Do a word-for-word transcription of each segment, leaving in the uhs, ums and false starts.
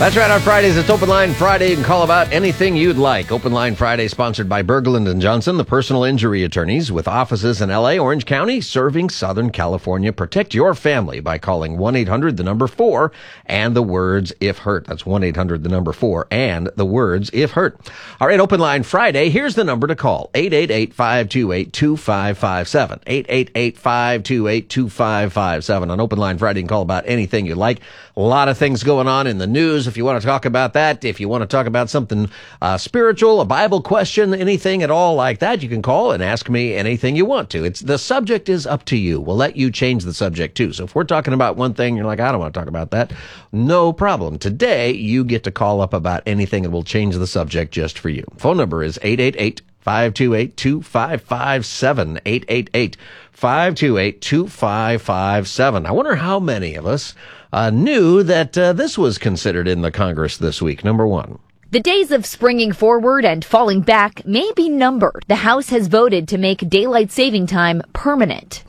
That's right, on Fridays, it's Open Line Friday. You can call about anything you'd like. Open Line Friday sponsored by Berglund and Johnson, the personal injury attorneys with offices in L A, Orange County, serving Southern California. Protect your family by calling one eight hundred, the number four, and the words if hurt. That's one eight hundred, the number four, and the words if hurt. All right, Open Line Friday, here's the number to call. eight eight eight, five two eight, two five five seven. eight eight eight, five two eight, two five five seven. On Open Line Friday, you can call about anything you like. A lot of things going on in the news. If you want to talk about that, if you want to talk about something uh, spiritual, a Bible question, anything at all like that, you can call and ask me anything you want to. It's the subject is up to you. We'll let you change the subject too. So if we're talking about one thing, you're like, I don't want to talk about that. No problem. Today, you get to call up about anything and we'll change the subject just for you. Phone number is eight eight eight, five two eight, two five five seven. eight eight eight, five two eight, two five five seven. I wonder how many of us Uh, knew that uh, this was considered in the Congress this week. Number one. The days of springing forward and falling back may be numbered. The House has voted to make daylight saving time permanent.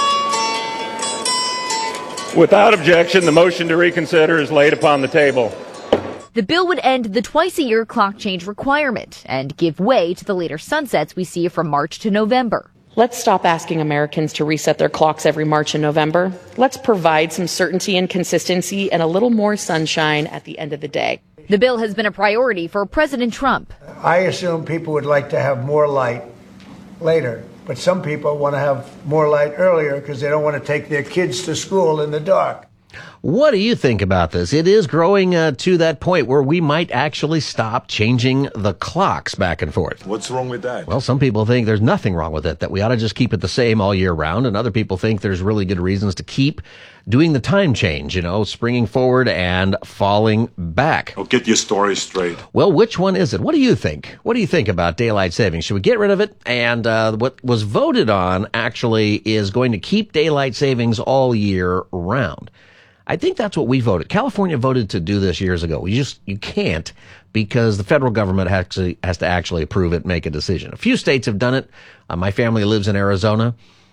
Without objection, the motion to reconsider is laid upon the table. The bill would end the twice-a-year clock change requirement and give way to the later sunsets we see from March to November. Let's stop asking Americans to reset their clocks every March and November. Let's provide some certainty and consistency and a little more sunshine at the end of the day. The bill has been a priority for President Trump. I assume people would like to have more light later, but some people want to have more light earlier because they don't want to take their kids to school in the dark. What do you think about this? It is growing uh, to that point where we might actually stop changing the clocks back and forth. What's wrong with that? Well, some people think there's nothing wrong with it, that we ought to just keep it the same all year round, and other people think there's really good reasons to keep doing the time change, you know, springing forward and falling back. I'll get your story straight. Well, which one is it? What do you think? What do you think about daylight savings? Should we get rid of it? And uh, what was voted on actually is going to keep daylight savings all year round. I think that's what we voted. California voted to do this years ago. You just, you can't because the federal government has to, has to actually approve it, make a decision. A few states have done it. Uh, my family lives in Arizona,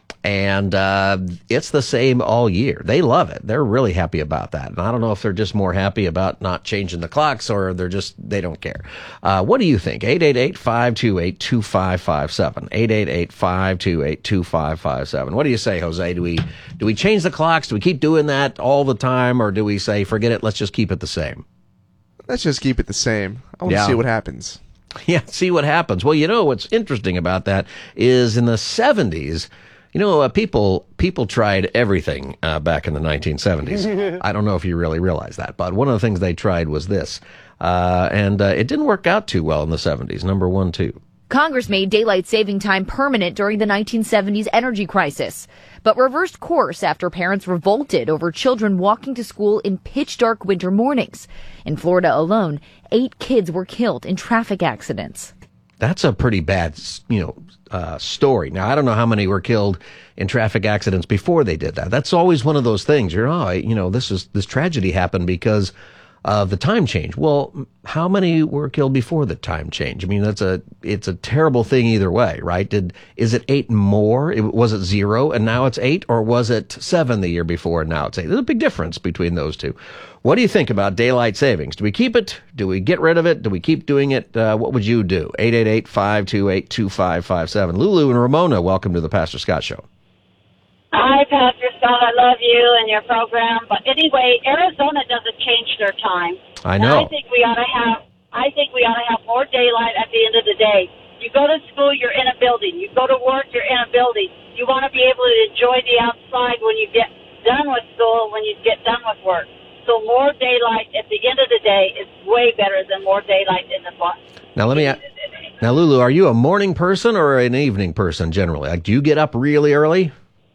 and uh, it's the same all year. They love it. They're really happy about that. And I don't know if they're just more happy about not changing the clocks or they're just, they don't care. Uh, what do you think? eight eight eight, five two eight, two five five seven. eight eight eight, five two eight, two five five seven. What do you say, Jose? Do we, do we change the clocks? Do we keep doing that all the time? Or do we say, forget it, let's just keep it the same? Let's just keep it the same. I want to Yeah. see what happens. Yeah, see what happens. Well, you know, what's interesting about that is in the seventies, you know, uh, people people tried everything uh, back in the nineteen seventies. I don't know if you really realize that, but one of the things they tried was this. Uh, and uh, it didn't work out too well in the seventies, number one, too. Congress made daylight saving time permanent during the nineteen seventies energy crisis, but reversed course after parents revolted over children walking to school in pitch-dark winter mornings. In Florida alone, eight kids were killed in traffic accidents. That's a pretty bad, you know, uh, story. Now, I don't know how many were killed in traffic accidents before they did that. That's always one of those things. You're, oh, you know, this is, this tragedy happened because of the time change. Well, how many were killed before the time change? I mean, that's a, it's a terrible thing either way, right? Did, is it eight more? It, was it zero and now it's eight, or was it seven the year before and now it's eight? There's a big difference between those two. What do you think about daylight savings? Do we keep it? Do we get rid of it? Do we keep doing it? Uh, what would you do? eight eight eight, five two eight, two five five seven. Lulu and Ramona, welcome to the Pastor Scott Show. Hi, Pastor Scott. I love you and your program. But anyway, Arizona doesn't change their time. I know. And I think we ought to have. I think we ought to have more daylight at the end of the day. You go to school, you're in a building. You go to work, you're in a building. You want to be able to enjoy the outside when you get done with school, when you get done with work. So more daylight at the end of the day is way better than more daylight in the morning. Now let me. A- now, Lulu, are you a morning person or an evening person generally? Like, do you get up really early?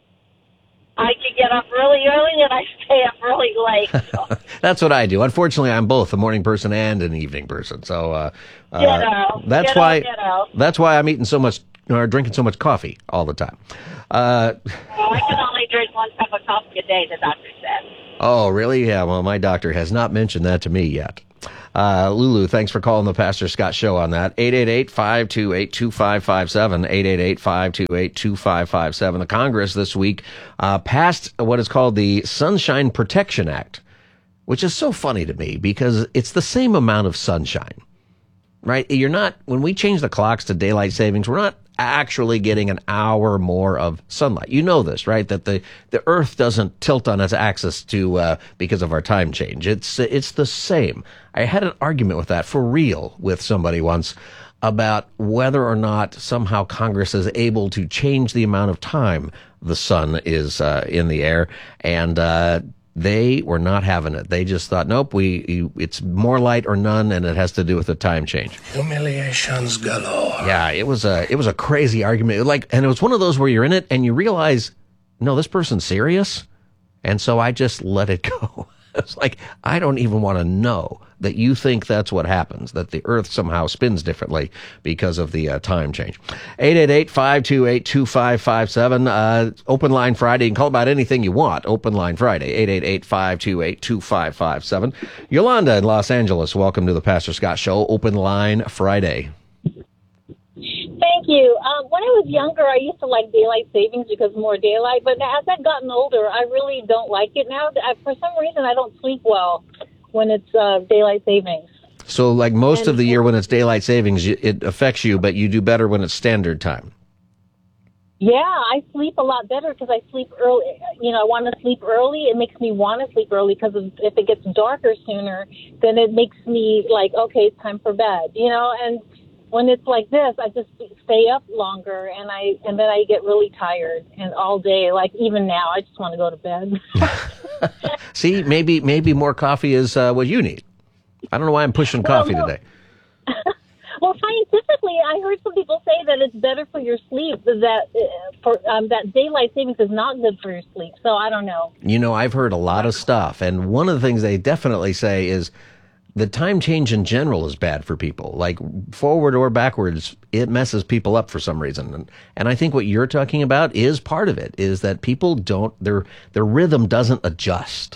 I can get up really early and I stay up really late. So. That's what I do. Unfortunately, I'm both a morning person and an evening person. So uh, uh, Ditto. that's Ditto, why ditto. that's why I'm eating so much or drinking so much coffee all the time. Uh, well, I can only drink one cup of coffee a day, the doctor said. Oh, really? Yeah, well, my doctor has not mentioned that to me yet. Uh, Lulu, thanks for calling the Pastor Scott Show on that. eight eight eight, five two eight, two five five seven, eight eight eight, five two eight, two five five seven. The Congress this week uh, passed what is called the Sunshine Protection Act. which is so funny to me because it's the same amount of sunshine, right? You're not, when we change the clocks to daylight savings, we're not actually getting an hour more of sunlight. You know this, right? That the, the Earth doesn't tilt on its axis to uh, because of our time change. It's it's the same. I had an argument with that for real with somebody once about whether or not somehow Congress is able to change the amount of time the sun is uh, in the air, and uh, they were not having it. They just thought, nope, we it's more light or none, and it has to do with the time change. Humiliations galore. Yeah, it was a it was a crazy argument. Like, and it was one of those where you're in it and you realize, no, this person's serious, and so I just let it go. It's like, I don't even want to know that you think that's what happens, that the Earth somehow spins differently because of the uh, time change. eight eight eight, five two eight, two five five seven. Uh, Open Line Friday. You can call about anything you want. Open Line Friday. eight eight eight, five two eight, two five five seven. Yolanda in Los Angeles. Welcome to the Pastor Scott Show. Open Line Friday. Thank you. Um, when I was younger, I used to like daylight savings because more daylight. But as I've gotten older, I really don't like it now. I, for some reason, I don't sleep well when it's uh, daylight savings. So, like most and, of the year when it's daylight savings, it affects you, but you do better when it's standard time. Yeah, I sleep a lot better because I sleep early. You know, I want to sleep early. It makes me want to sleep early because if it gets darker sooner, then it makes me like, okay, it's time for bed. You know, and when it's like this, I just stay up longer, and I and then I get really tired, and all day, like even now, I just want to go to bed. See, maybe maybe more coffee is uh, what you need. I don't know why I'm pushing well, coffee no. today. Well, scientifically, I heard some people say that it's better for your sleep. That uh, for um, that daylight savings is not good for your sleep. So I don't know. You know, I've heard a lot of stuff, and one of the things they definitely say is the time change in general is bad for people. Like forward or backwards, it messes people up for some reason. And, and I think what you're talking about is part of it, is that people don't, their their rhythm doesn't adjust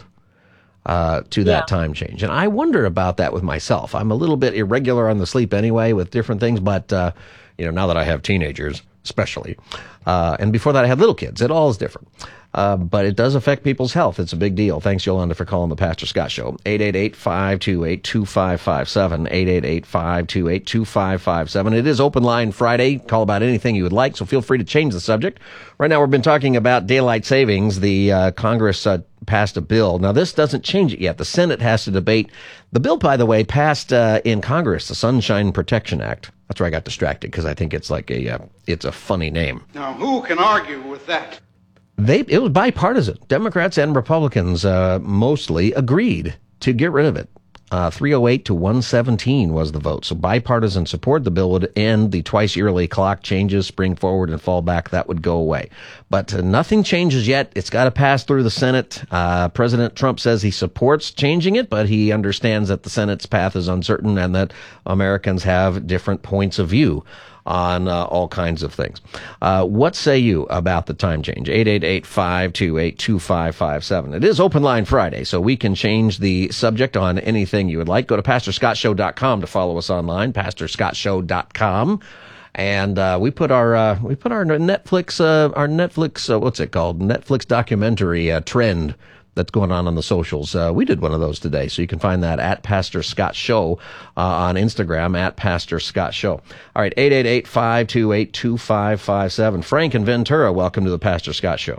uh, to that yeah. time change. And I wonder about that with myself. I'm a little bit irregular on the sleep anyway with different things, but, uh, you know, now that I have teenagers, especially, uh, and before that I had little kids, it all is different. Uh, but it does affect people's health. It's a big deal. Thanks, Yolanda, for calling the Pastor Scott Show. eight eight eight, five two eight, two five five seven. eight eight eight, five two eight, two five five seven. It is Open Line Friday. Call about anything you would like, so feel free to change the subject. Right now, we've been talking about daylight savings. The uh, Congress uh, passed a bill. Now, this doesn't change it yet. The Senate has to debate. The bill, by the way, passed uh, in Congress, the Sunshine Protection Act. That's where I got distracted because I think it's like a uh, it's a funny name. Now, who can argue with that? They, it was bipartisan. Democrats and Republicans uh, mostly agreed to get rid of it. Uh, three oh eight to one seventeen was the vote. So bipartisan support. The bill would end the twice yearly clock changes, spring forward and fall back. That would go away. But uh, nothing changes yet. It's got to pass through the Senate. Uh, President Trump says he supports changing it, but he understands that the Senate's path is uncertain and that Americans have different points of view on uh, all kinds of things. Uh, what say you about the time change? eight eight eight, five two eight, two five five seven. It is Open Line Friday, so we can change the subject on anything you would like. Go to pastor scott show dot com to follow us online, pastor scott show dot com. And uh, we put our uh, we put our Netflix uh, our Netflix uh, what's it called Netflix documentary uh, trend that's going on on the socials. Uh, we did one of those today, so you can find that at Pastor Scott Show uh, on Instagram, at Pastor Scott Show. All right, eight eight eight, five two eight, two five five seven. Frank in Ventura, welcome to the Pastor Scott Show.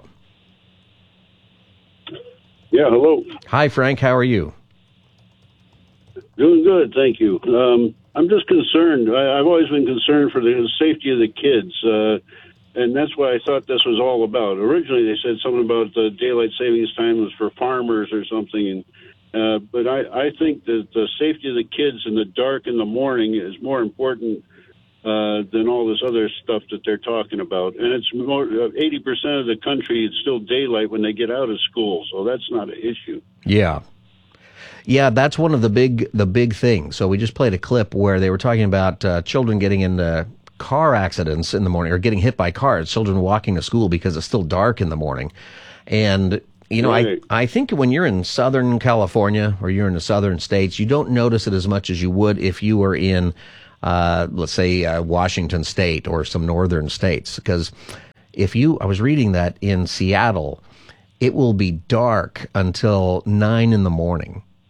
Yeah, hello. Hi, Frank. How are you? Doing good, thank you. Um, I'm just concerned. I, I've always been concerned for the safety of the kids. Uh, And that's what I thought this was all about. Originally, they said something about the daylight savings time was for farmers or something. And uh, but I, I think that the safety of the kids in the dark in the morning is more important uh, than all this other stuff that they're talking about. And it's more eighty percent of the country, it's still daylight when they get out of school. So that's not an issue. Yeah. Yeah, that's one of the big the big things. So we just played a clip where they were talking about uh, children getting into car accidents in the morning or getting hit by cars, children walking to school because it's still dark in the morning. And, you know, right. I, I think when you're in Southern California or you're in the southern states, you don't notice it as much as you would if you were in, uh, let's say, uh, Washington State or some northern states. Because if you, I was reading that in Seattle, it will be dark until nine in the morning.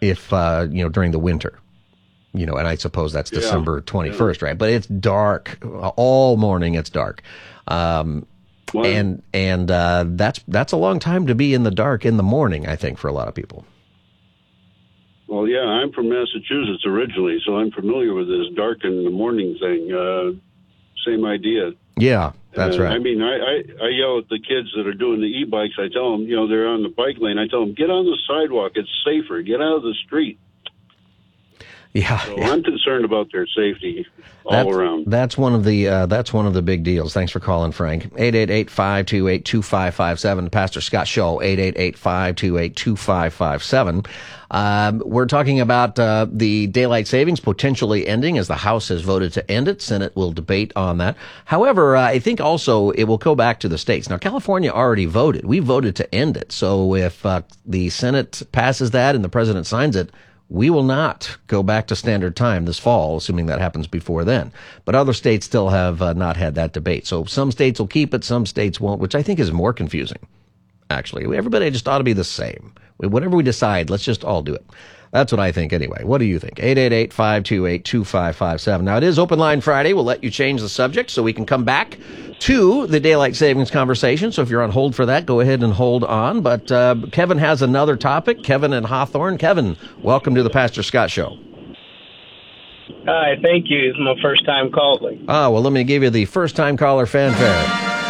if, uh, you know, during the winter. You know, and I suppose that's Yeah. December twenty-first, right? But it's dark all morning. It's dark. Um, Well- and and uh, that's that's a long time to be in the dark in the morning, I think, for a lot of people. Well, yeah, I'm from Massachusetts originally, so I'm familiar with this dark in the morning thing. Uh, same idea. Yeah, that's Uh, right. I mean, I, I, I yell at the kids that are doing the e-bikes. I tell them, you know, they're on the bike lane. I tell them, get on the sidewalk. It's safer. Get out of the street. Yeah, So yeah. I'm concerned about their safety all That's, around. that's one of the uh, that's one of the big deals. Thanks for calling, Frank. eight eight eight, five two eight, two five five seven. Pastor Scott Show, eight eight eight, five two eight, two five five seven. Um, we're talking about uh, the daylight savings potentially ending as the House has voted to end it. Senate will debate on that. However, uh, I think also it will go back to the states. Now, California already voted. We voted to end it. So if uh, the Senate passes that and the president signs it, we will not go back to standard time this fall, assuming that happens before then. But other states still have uh, not had that debate. So some states will keep it, some states won't, which I think is more confusing, actually. Everybody just ought to be the same. Whatever we decide, let's just all do it. That's what I think anyway. What do you think? eight eight eight, five two eight, two five five seven. Now, it is Open Line Friday. We'll let you change the subject so we can come back to the daylight savings conversation. So if you're on hold for that, go ahead and hold on. But uh, Kevin has another topic. Kevin in Hawthorne. Kevin, welcome to the Pastor Scott Show. Hi, thank you. It's my first time calling. Ah, well, let me give you the first-time caller fanfare.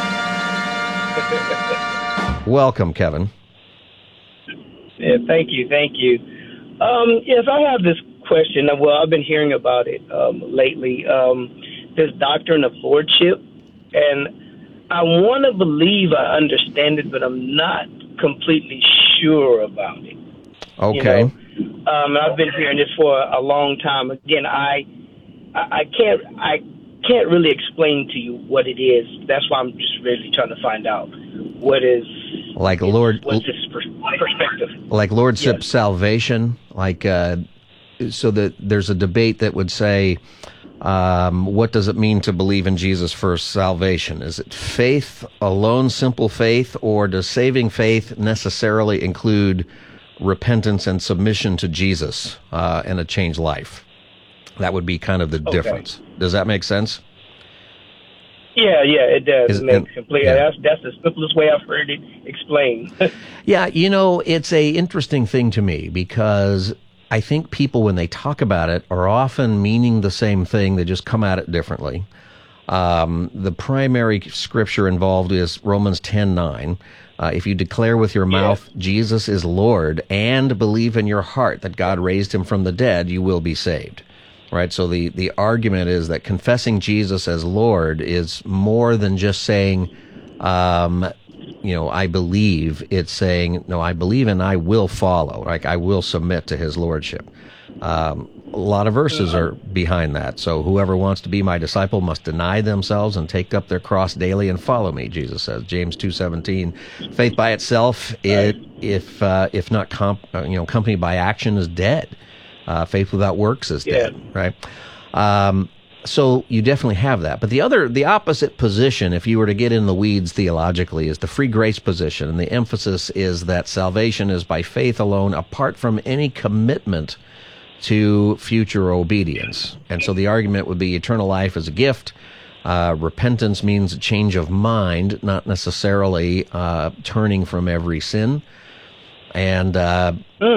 Welcome, Kevin. Yeah, thank you, thank you. Um, yes, I have this question. Well, I've been hearing about it um, lately. Um, this doctrine of lordship, and I want to believe I understand it, but I'm not completely sure about it. Okay. You know? um, I've been hearing this for a long time. Again, I, I, I can't, I can't really explain to you what it is. That's why I'm just really trying to find out what is Like Lord, what's this pers- perspective. like lordship Yes. salvation, like uh, so that there's a debate that would say, um, what does it mean to believe in Jesus for salvation? Is it faith alone, simple faith, or does saving faith necessarily include repentance and submission to Jesus uh, and a changed life? That would be kind of the Okay. difference. Does that make sense? Yeah, yeah, it does. Is- It makes and- complete. yeah. That's that's the simplest way I've heard it explained. Yeah, you know, it's a interesting thing to me because I think people, when they talk about it, are often meaning the same thing. They just come at it differently. Um, the primary scripture involved is Romans ten nine. Uh, if you declare with your mouth Jesus is Lord and believe in your heart that God raised him from the dead, you will be saved. Right? So the, the argument is that confessing Jesus as Lord is more than just saying, um, you know, I believe. It's saying, no, I believe and I will follow. Like, I will submit to his lordship. Um, a lot of verses are behind that. So whoever wants to be my disciple must deny themselves and take up their cross daily and follow me, Jesus says. James two seventeen. Faith by itself, it, if uh, if not comp, uh, you know, accompanied by action, is dead. Uh, faith without works is Yeah. dead, right? Um, so you definitely have that. But the other, the opposite position, if you were to get in the weeds theologically, is the free grace position. And the emphasis is that salvation is by faith alone, apart from any commitment to future obedience. And so the argument would be eternal life is a gift. Uh, repentance means a change of mind, not necessarily uh, turning from every sin. And uh,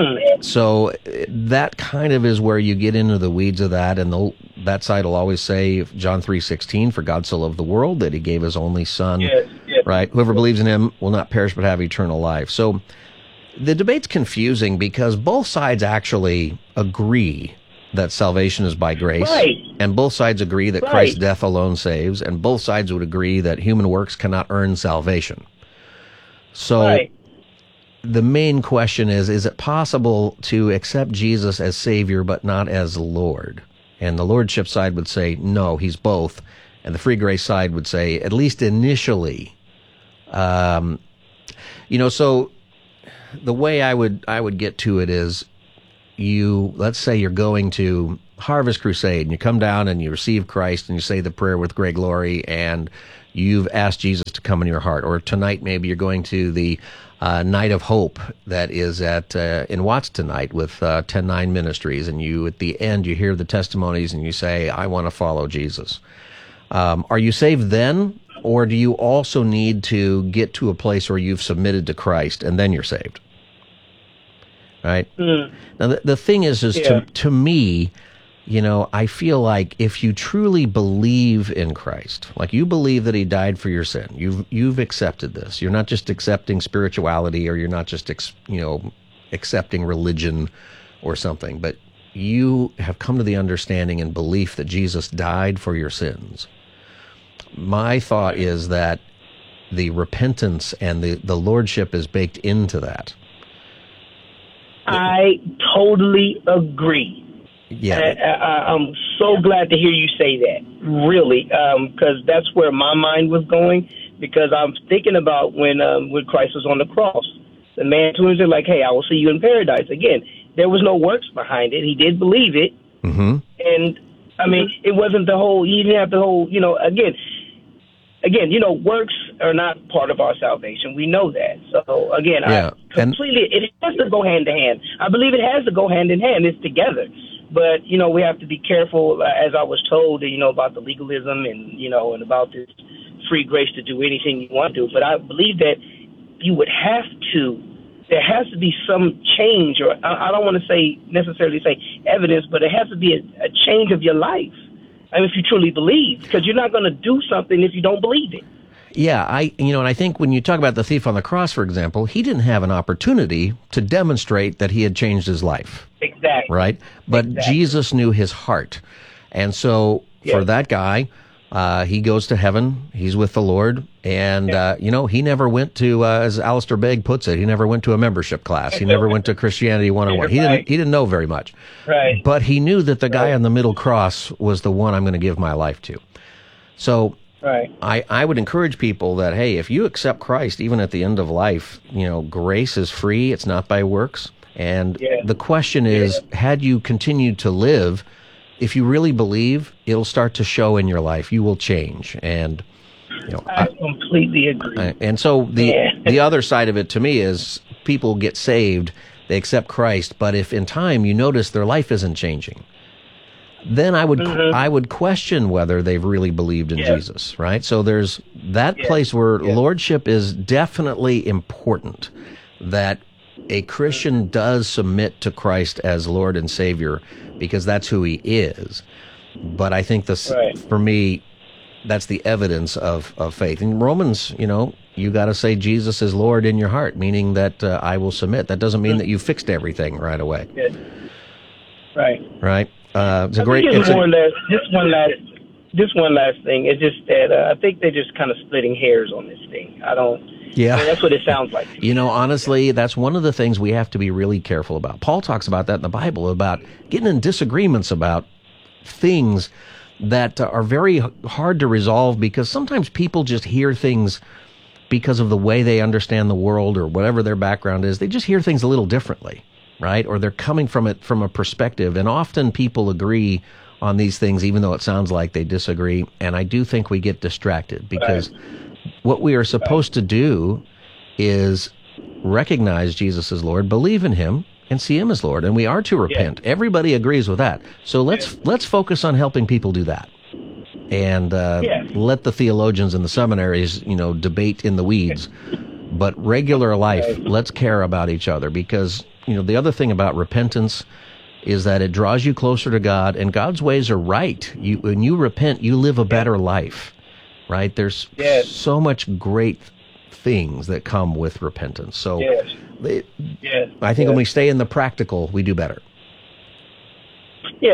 so that kind of is where you get into the weeds of that. And the, that side will always say, John three sixteen, for God so loved the world that he gave his only son, Yes, yes. right? Whoever believes in him will not perish but have eternal life. So the debate's confusing because both sides actually agree that salvation is by grace. Right. And both sides agree that Right. Christ's death alone saves. And both sides would agree that human works cannot earn salvation. So Right. the main question is, is it possible to accept Jesus as Savior but not as Lord? And the Lordship side would say, no, he's both. And the free grace side would say, at least initially. Um, you know, so the way I would I would get to it is, you, let's say you're going to Harvest Crusade and you come down and you receive Christ and you say the prayer with Greg Laurie and you've asked Jesus to come in your heart. Or tonight maybe you're going to the uh, Night of Hope that is at uh, in Watts tonight with uh, ten nine Ministries, and you at the end you hear the testimonies and you say, I want to follow Jesus. Um, are you saved then, or do you also need to get to a place where you've submitted to Christ and then you're saved? Right? Mm. Now, the, the thing is, is yeah. to, to me, you know, I feel like if you truly believe in Christ, like you believe that he died for your sin, you've, you've accepted this. You're not just accepting spirituality, or you're not just, ex, you know, accepting religion or something, but you have come to the understanding and belief that Jesus died for your sins. My thought is that the repentance and the, the lordship is baked into that. I totally agree. Yeah, I, I, I'm so glad to hear you say that, really, because um, that's where my mind was going, because I'm thinking about when um, when Christ was on the cross. The man to him said, like, hey, I will see you in paradise. Again, there was no works behind it. He did believe it. Mm-hmm. And, I mean, it wasn't the whole, he didn't have the whole, you know, again, again, you know, works are not part of our salvation. We know that. So, again, yeah. I completely, and it has to go hand to hand. I believe it has to go hand in hand. It's together. But, you know, we have to be careful, uh, as I was told, you know, about the legalism and, you know, and about this free grace to do anything you want to. But I believe that you would have to, there has to be some change, or I, I don't want to say necessarily say evidence, but it has to be a, a change of your life. I mean, if you truly believe, because you're not going to do something if you don't believe it. Yeah, I, you know, and I think when you talk about the thief on the cross, for example, he didn't have an opportunity to demonstrate that he had changed his life. Exactly. Right? But exactly. Jesus knew his heart. And so yeah. for that guy, uh, he goes to heaven, he's with the Lord, and, yeah. uh, you know, he never went to, uh, as Alistair Begg puts it, he never went to a membership class. He never went to Christianity one oh one. He didn't, he didn't know very much. Right. But he knew that the guy right. on the middle cross was the one I'm going to give my life to. So right. I, I would encourage people that, hey, if you accept Christ, even at the end of life, you know, grace is free. It's not by works. And yeah. the question is, yeah. had you continued to live, if you really believe, it'll start to show in your life. You will change. And, you know, I, I completely agree. I, and so the yeah. the other side of it to me is people get saved, they accept Christ, but if in time you notice their life isn't changing, then I would mm-hmm. I would question whether they've really believed in yeah. Jesus, right? So there's that yeah. place where yeah. lordship is definitely important, that a Christian does submit to Christ as Lord and Savior because that's who he is. But I think this, right. for me, that's the evidence of, of faith. In Romans, you know, you got to say Jesus is Lord in your heart, meaning that uh, I will submit. That doesn't mean mm-hmm. that you fixed everything right away. Yeah. Right. Right. Uh, it's a I great. Think it's it's more a, or less, just one last, just one last thing. It's just that uh, I think they're just kind of splitting hairs on this thing. I don't. Yeah. I mean, that's what it sounds like. You know, honestly, that's one of the things we have to be really careful about. Paul talks about that in the Bible, about getting in disagreements about things that are very hard to resolve, because sometimes people just hear things because of the way they understand the world or whatever their background is. They just hear things a little differently, right? Or they're coming from it from a perspective. And often people agree on these things, even though it sounds like they disagree. And I do think we get distracted, because right. what we are supposed to do is recognize Jesus as Lord, believe in him, and see him as Lord. And we are to repent. Yeah. Everybody agrees with that. So let's yeah. let's focus on helping people do that. And uh, yeah. let the theologians and the seminaries, you know, debate in the weeds. But regular life, let's care about each other, because, you know, the other thing about repentance is that it draws you closer to God, and God's ways are right. You, when you repent, you live a better life, right? There's yes. so much great things that come with repentance. So yes. It, yes. I think yes. when we stay in the practical, we do better. Yes,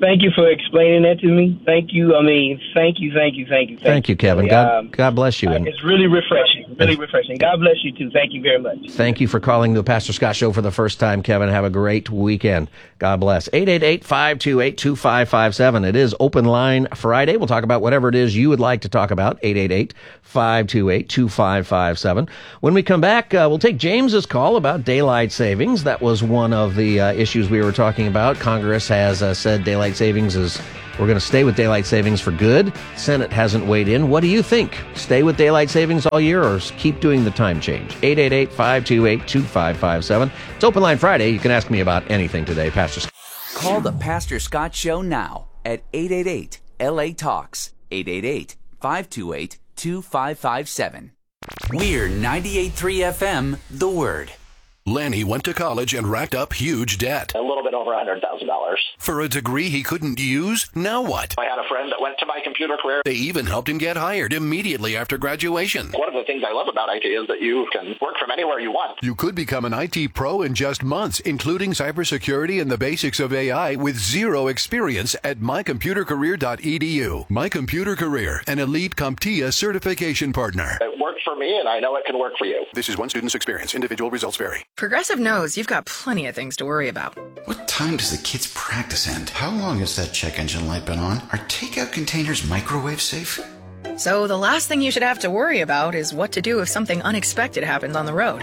thank you for explaining that to me. Thank you. I mean, thank you, thank you, thank you. Thank, Thank you, Kevin. God, Um, God bless you. uh, And it's really refreshing, really refreshing. God bless you, too. Thank you very much. thank you for calling the Pastor Scott Show for the first time, Kevin. Have a great weekend. God bless. eight eight eight, five two eight, two five five seven. It is Open Line Friday. We'll talk about whatever it is you would like to talk about. eight eight eight, five two eight, two five five seven. When we come back, uh, we'll take James's call about daylight savings. That was one of the uh, issues we were talking about. Congress has uh, said daylight savings is, we're going to stay with daylight savings for good. Senate hasn't weighed in. What do you think? Stay with daylight savings all year or keep doing the time change? eight eight eight, five two eight, two five five seven. It's Open Line Friday. You can ask me about anything today, Pastor Scott. Call the Pastor Scott Show now at eight eight eight, L A Talks, eight eight eight, five two eight, two five five seven. We're ninety-eight point three F M, The Word. Lanny went to college and racked up huge debt. A little bit over one hundred thousand dollars. For a degree he couldn't use? Now what? I had a friend that went to my computer career. They even helped him get hired immediately after graduation. One of the things I love about I T is that you can work from anywhere you want. You could become an I T pro in just months, including cybersecurity and the basics of A I with zero experience at my computer career dot e d u. My Computer Career, an elite CompTIA certification partner. It worked for me, and I know it can work for you. This is one student's experience. Individual results vary. Progressive knows you've got plenty of things to worry about. What time does the kids' practice end? How long has that check engine light been on? Are takeout containers microwave safe? So the last thing you should have to worry about is what to do if something unexpected happens on the road.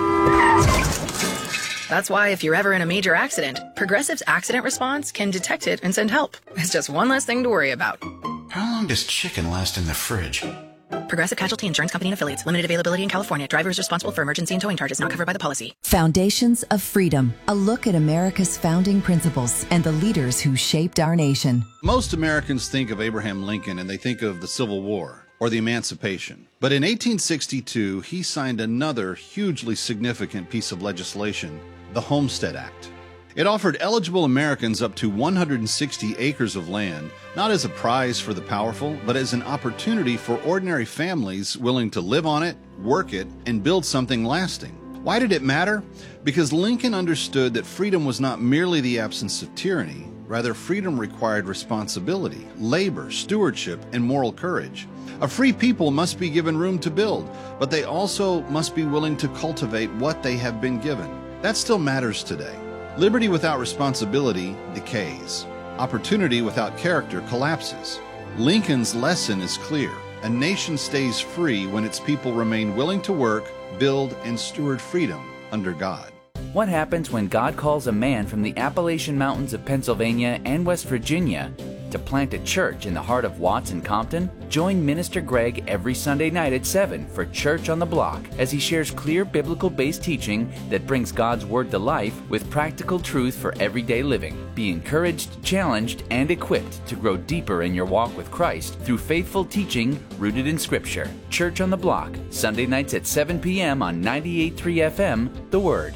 That's why if you're ever in a major accident, Progressive's accident response can detect it and send help. It's just one less thing to worry about. How long does chicken last in the fridge? Progressive Casualty Insurance Company and Affiliates. Limited availability in California. Driver is responsible for emergency and towing charges not covered by the policy. Foundations of Freedom. A look at America's founding principles and the leaders who shaped our nation. Most Americans think of Abraham Lincoln and they think of the Civil War or the Emancipation. But in eighteen sixty-two, he signed another hugely significant piece of legislation, the Homestead Act. It offered eligible Americans up to one hundred sixty acres of land, not as a prize for the powerful, but as an opportunity for ordinary families willing to live on it, work it, and build something lasting. Why did it matter? Because Lincoln understood that freedom was not merely the absence of tyranny. Rather, freedom required responsibility, labor, stewardship, and moral courage. A free people must be given room to build, but they also must be willing to cultivate what they have been given. That still matters today. Liberty without responsibility decays. Opportunity without character collapses. Lincoln's lesson is clear. A nation stays free when its people remain willing to work, build, and steward freedom under God. What happens when God calls a man from the Appalachian Mountains of Pennsylvania and West Virginia to plant a church in the heart of Watts and Compton? Join Minister Greg every Sunday night at seven for Church on the Block as he shares clear biblical-based teaching that brings God's Word to life with practical truth for everyday living. Be encouraged, challenged, and equipped to grow deeper in your walk with Christ through faithful teaching rooted in Scripture. Church on the Block, Sunday nights at seven p.m. on ninety-eight point three F M, The Word.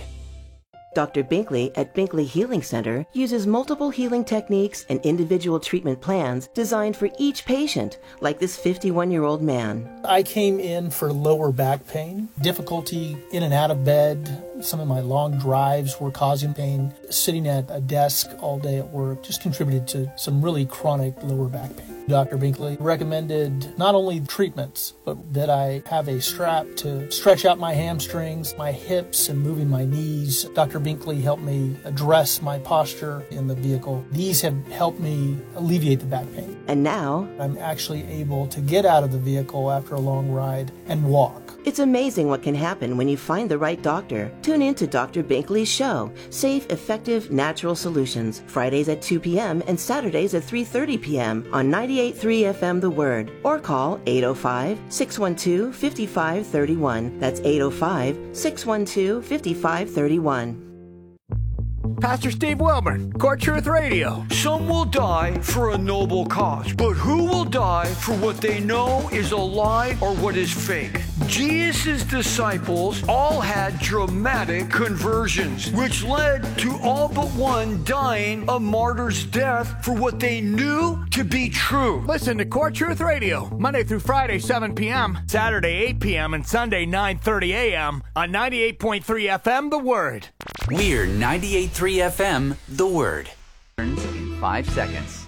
Doctor Binkley at Binkley Healing Center uses multiple healing techniques and individual treatment plans designed for each patient, like this fifty-one-year-old man. I came in for lower back pain, difficulty in and out of bed. Some of my long drives were causing pain. Sitting at a desk all day at work just contributed to some really chronic lower back pain. Doctor Binkley recommended not only treatments, but that I have a strap to stretch out my hamstrings, my hips, and moving my knees. Doctor Binkley helped me address my posture in the vehicle. These have helped me alleviate the back pain. And now, I'm actually able to get out of the vehicle after a long ride and walk. It's amazing what can happen when you find the right doctor. Tune in to Doctor Binkley's show, Safe, Effective, Natural Solutions, Fridays at two p.m. and Saturdays at three thirty p.m. on ninety-eight point three F M The Word, or call eight oh five, six one two, five five three one. That's eight oh five, six one two, five five three one. Pastor Steve Wilburn, Core Truth Radio. Some will die for a noble cause, but who will die for what they know is a lie or what is fake? Jesus' disciples all had dramatic conversions, which led to all but one dying a martyr's death for what they knew to be true. Listen to Core Truth Radio, Monday through Friday, seven p.m., Saturday, eight p.m., and Sunday, nine thirty a.m. on ninety-eight point three F M The Word. We're ninety-eight point three F M, The Word. In five seconds.